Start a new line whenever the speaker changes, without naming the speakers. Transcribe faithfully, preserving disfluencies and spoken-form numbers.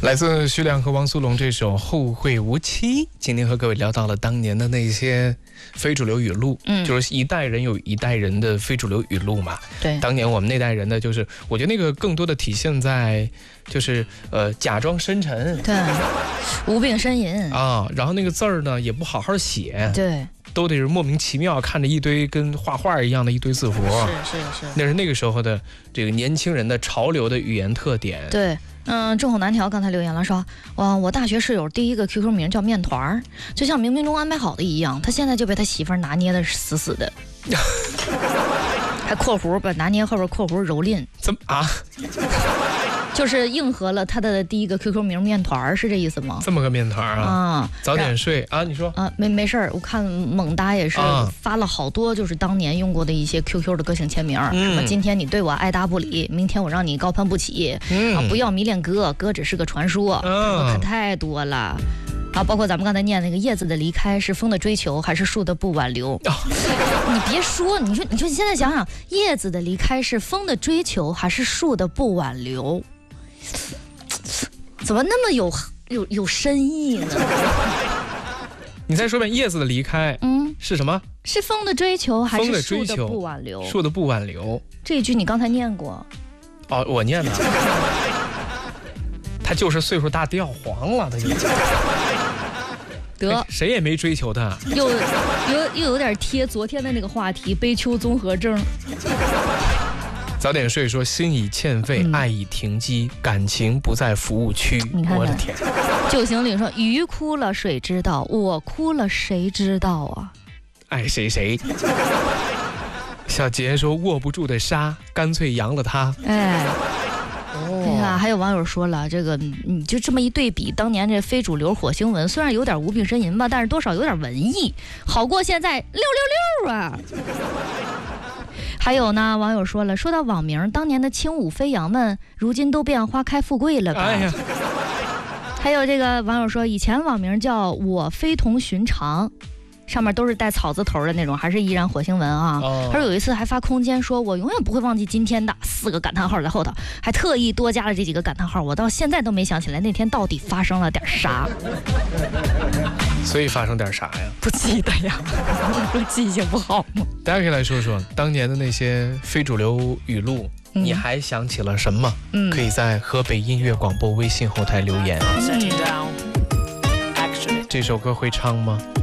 来自徐良和汪苏泷这首《后会无期》，今天和各位聊到了当年的那些非主流语录，嗯，就是一代人有一代人的非主流语录嘛。
对，
当年我们那代人的，就是我觉得那个更多的体现在，就是呃假装深沉，
对，无病呻吟
啊，然后那个字儿呢也不好好写，
对。
都得是莫名其妙看着一堆跟画画一样的一堆字符，
是是是，
那是那个时候的这个年轻人的潮流的语言特点。
对，嗯，众口难调刚才留言了说，哇，我大学室友第一个 Q Q 名叫面团儿，就像冥冥中安排好的一样，他现在就被他媳妇儿拿捏的死死的，还括弧把拿捏后边括弧蹂躏，
怎么啊？
就是应和了他的第一个 Q Q 名面团，是这意思吗？
这么个面团啊！啊，早点睡啊！你说
啊，没没事儿，我看猛达也是发了好多，就是当年用过的一些 Q Q 的个性签名，嗯、什么今天你对我爱答不理，明天我让你高攀不起，嗯、啊，不要迷恋哥，哥只是个传说，嗯、可太多了。啊，包括咱们刚才念那个叶子的离开是风的追求还是树的不挽留？哦、你别说，你说你说你现在想想，叶子的离开是风的追求还是树的不挽留？怎么那么有有有深意呢？
你再说遍，叶子的离开，嗯，是什么？
是风的追求还是树的不挽留？
树的不挽留。
这一句你刚才念过。
哦，我念的。他就是岁数大掉黄了，他已经。得，谁也没追求他。
又又又有点贴昨天的那个话题，悲秋综合征。
早点睡说心已欠费，嗯、爱已停机，感情不在服务区。
你看看，
我的天！
旧行里说鱼哭了谁知道，我哭了谁知道啊？
爱谁谁。小杰说握不住的沙，干脆扬了它。
哎。哎呀，还有网友说了，这个你就这么一对比，当年这非主流火星文虽然有点无病呻吟吧，但是多少有点文艺，好过现在六六六啊。还有呢，网友说了，说到网名，当年的轻舞飞扬们，如今都变花开富贵了吧？哎呀，还有这个网友说，以前网名叫我非同寻常。上面都是带草字头的那种，还是依然火星文啊。哦、他说有一次还发空间说，我永远不会忘记今天的四个感叹号在后头，还特意多加了这几个感叹号，我到现在都没想起来那天到底发生了点啥。
所以发生点啥呀？
不记得呀，不记性不好吗？
大家可以来说说当年的那些非主流语录，嗯、你还想起了什么？嗯，可以在河北音乐广播微信后台留言。嗯、这首歌会唱吗？